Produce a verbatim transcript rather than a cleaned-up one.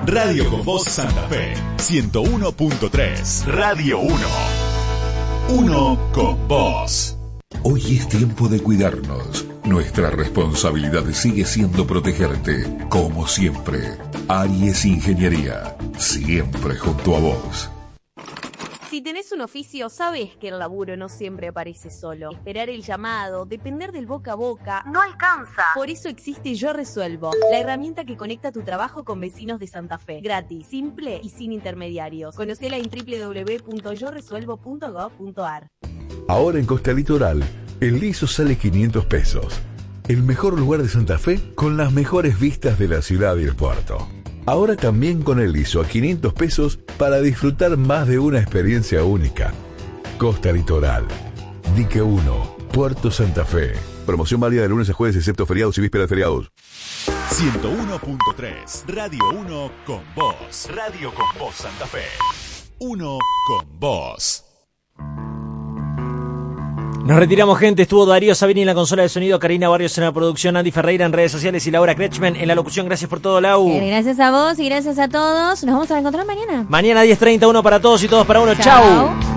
Radio con Voz Santa Fe, ciento uno punto tres. Radio uno. Uno con vos. Hoy es tiempo de cuidarnos. Nuestra responsabilidad sigue siendo protegerte, como siempre. Aries Ingeniería, siempre junto a vos. Si tenés un oficio, sabes que el laburo no siempre aparece solo. Esperar el llamado, depender del boca a boca, no alcanza. Por eso existe Yo Resuelvo, la herramienta que conecta tu trabajo con vecinos de Santa Fe. Gratis, simple y sin intermediarios. Conocela en doble u doble u doble u punto yo resuelvo punto gov punto ar. Ahora en Costa Litoral, el liso sale quinientos pesos. El mejor lugar de Santa Fe con las mejores vistas de la ciudad y el puerto. Ahora también con el liso a quinientos pesos para disfrutar más de una experiencia única. Costa Litoral, Dique uno, Puerto Santa Fe. Promoción válida de lunes a jueves excepto feriados y vísperas de feriados. ciento uno punto tres. Radio uno con vos. Radio con Voz Santa Fe. Uno con vos. Nos retiramos, gente. Estuvo Darío Sabini en la consola de sonido, Karina Barrios en la producción, Andy Ferreira en redes sociales y Laura Kretschmann en la locución. Gracias por todo, Lau. Bien, gracias a vos y gracias a todos. Nos vamos a encontrar mañana. Mañana diez treinta, uno para todos y todos para uno. Chau. Chau.